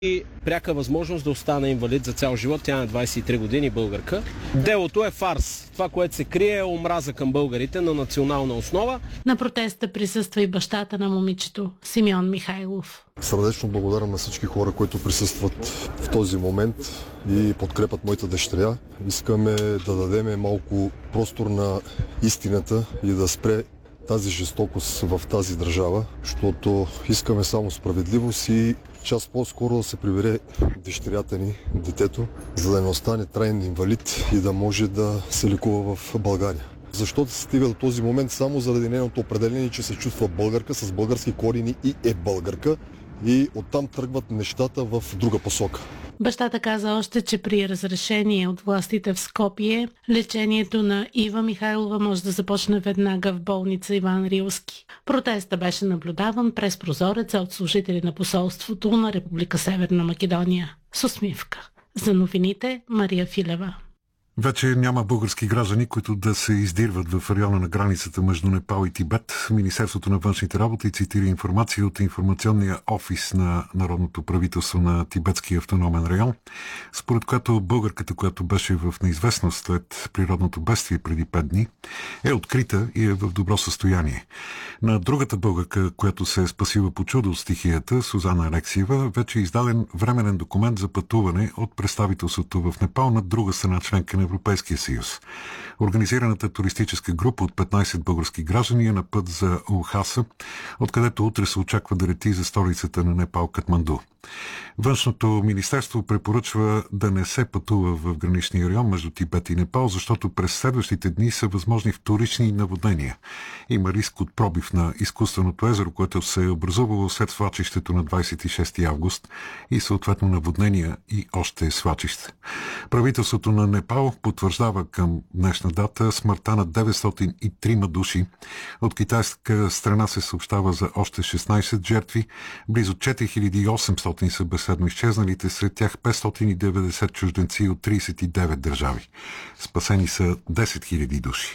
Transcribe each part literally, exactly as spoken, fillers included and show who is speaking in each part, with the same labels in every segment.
Speaker 1: и пряка възможност да остане инвалид за цял живот. Тя е на двадесет и три години, българка. Делото е фарс. Това, което се крие, е омраза към българите на национална основа.
Speaker 2: На протеста присъства и бащата на момичето, Симеон Михайлов.
Speaker 3: Сърдечно благодарам на всички хора, които присъстват в този момент и подкрепят моята дъщеря. Искаме да дадем малко простор на истината и да спре тази жестокост в тази държава, защото искаме само справедливост и час по-скоро да се прибере дъщерята ни, детето, за да не остане траен инвалид и да може да се лекува в България. Защото се стига до този момент само заради нейното определение, че се чувства българка с български корени и е българка, и оттам тръгват нещата в друга посока.
Speaker 2: Бащата каза още, че при разрешение от властите в Скопие, лечението на Ива Михайлова може да започне веднага в болница Иван Рилски. Протестът беше наблюдаван през прозореца от служители на посолството на Република Северна Македония. С усмивка. За новините Мария Филева.
Speaker 4: Вече няма български граждани, които да се издирват в района на границата между Непал и Тибет. Министерството на външните работи цитира информация от информационния офис на Народното правителство на Тибетския автономен район, според която българката, която беше в неизвестност след природното бедствие преди пет дни, е открита и е в добро състояние. На другата българка, която се е спасила по чудо от стихията, Сузана Алексиева, вече е издаден временен документ за пътуване от представителството в Непал на друга страна членка на Европейския съюз. Организираната туристическа група от петнадесет български граждани е на път за Лхаса, откъдето утре се очаква да лети за столицата на Непал Катманду. Външното министерство препоръчва да не се пътува в граничния район между Тибет и Непал, защото през следващите дни са възможни вторични наводнения. Има риск от пробив на изкуственото езеро, което се е образувало след свлачището на двадесет и шести август и съответно наводнения и още свлачище. Правителството на Непал потвърждава към днешна дата смъртта на деветстотин и трима души. От китайска страна се съобщава за още шестнадесет жертви. Близо четири хиляди и осемстотин са безследно изчезналите, сред тях петстотин и деветдесет чужденци от тридесет и девет държави. Спасени са десет хиляди души.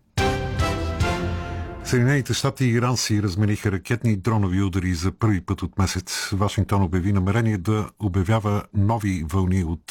Speaker 4: Съединените щати и Иран си размениха ракетни и дронови удари за първи път от месец. Вашингтон обяви намерение да обявява нови вълни от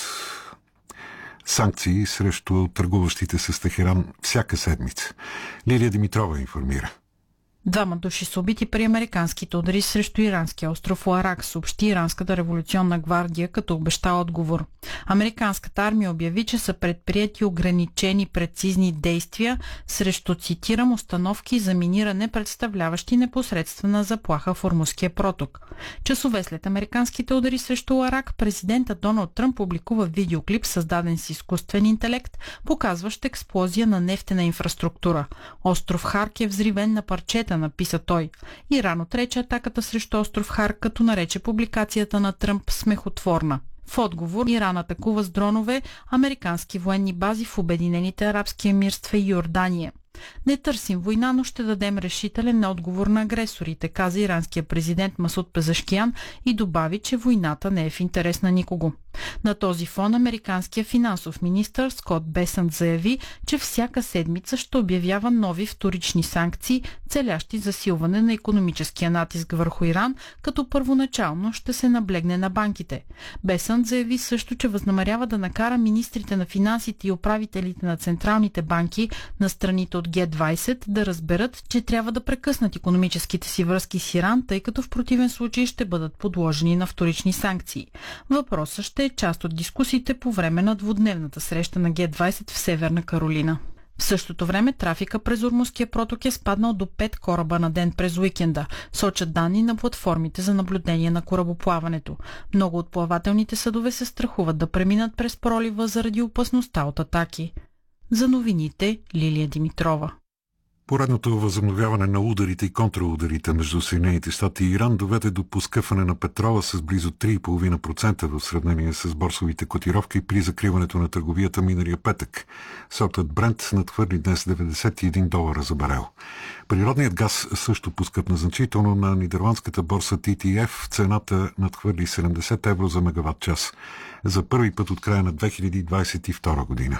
Speaker 4: санкции срещу търгуващите с Техеран всяка седмица. Лилия Димитрова информира.
Speaker 5: Двама души са убити при американските удари срещу иранския остров Ларак, съобщи Иранската революционна гвардия, като обеща отговор. Американската армия обяви, че са предприети ограничени прецизни действия срещу, цитирам, установки за миниране, представляващи непосредствена заплаха в Ормузския проток. Часове след американските удари срещу Ларак, президентът Доналд Тръмп публикува видеоклип, създаден с изкуствен интелект, показващ експлозия на нефтена инфраструктура. Остров Харк е взривен на парчета, написа той. Иран отрече атаката срещу остров Хар, като нарече публикацията на Тръмп смехотворна. В отговор Иран атакува с дронове американски военни бази в Обединените арабски емирства и Йордания. Не търсим война, но ще дадем решителен отговор на агресорите, каза иранския президент Масуд Пезешкиян и добави, че войната не е в интерес на никого. На този фон американският финансов министър Скот Бесънт заяви, че всяка седмица ще обявява нови вторични санкции, целящи засилване на икономическия натиск върху Иран, като първоначално ще се наблегне на банките. Бесънт заяви също, че възнамерява да накара министрите на финансите и управителите на централните банки на страните от Ге двадесет да разберат, че трябва да прекъснат икономическите си връзки с Иран, тъй като в противен случай ще бъдат подложени на вторични санкции. Въпросът ще е част от дискусиите по време на двудневната среща на Ге двадесет в Северна Каролина. В същото време трафика през Ормузския проток е спаднал до пет кораба на ден през уикенда, сочат данни на платформите за наблюдение на корабоплаването. Много от плавателните съдове се страхуват да преминат през пролива заради опасността от атаки. За новините Лилия Димитрова.
Speaker 4: Поредното възобновяване на ударите и контраударите между Съединените щати и Иран доведе до поскъпване на петрола с близо три цяло и пет процента в сравнение с борсовите котировки при закриването на търговията миналия петък. Сортът Брент надхвърли днес деветдесет и един долара за барел. Природният газ също поскъпна значително. На нидерландската борса Ти Ти Еф цената надхвърли седемдесет евро за мегаватт час. За първи път от края на две хиляди двадесет и втора година.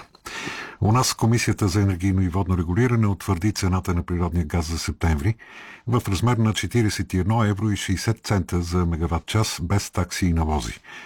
Speaker 4: У нас Комисията за енергийно и водно регулиране утвърди цената на природния газ за септември в размер на четиридесет и едно евро и шейсет цента за мегаватт час без такси и налози.